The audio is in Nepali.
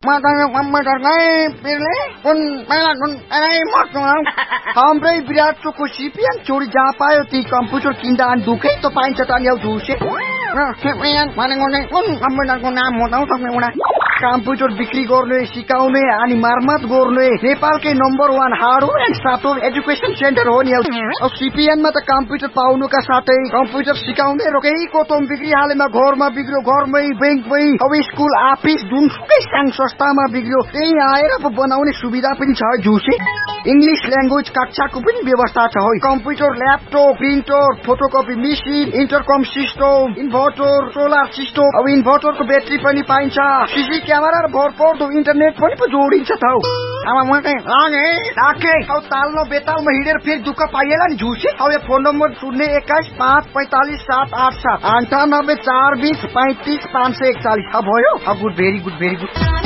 matanya komputer kai pilih pun melan हाम्रै विराट चोकको सिपिएन चोरी जहाँ पायो ती कम्प्युटर किन्दा अनि दुखै त पाइन्छ त नि झुसे कम्प्युटरको नाम बताउ सक्ने कम्प्युटर बिक्री गर्ने सिकाउने अनि मर्मत गर्ने नेपालकै number 1 hardware and software education centre हो नि सिपिएनमा त कम्प्युटर पाउनुका साथै कम्प्युटर सिकाउने रोकेको तोम बिक्री हालेमा घरमा बिग्रियो घरमै बैंकमै अब स्कुल अफिस जुनसुकै साङ संस्थामा बिग्रियो त्यही आएर बनाउने सुविधा पनि छ झुसे इंग्लिश ल्याङ्ग्वेज कक्षाको पनि व्यवस्था छ हो computer laptop printer photocopy machine इन्टरकम system inverter solar system अब इन्भर्टरको ब्याट्री पनि पाइन्छ सीसी क्यामेरा र भरपर्दो इन्टरनेट पनि जोडिन्छ त हौ अब म चाहिँ लागे अब ताल्नो बेतालमा हिँडेर फेरि दुःख पाइएला नि झुसे अब यो फोन नम्बर 021545787 9842453541 भयो गुड भेरी गुड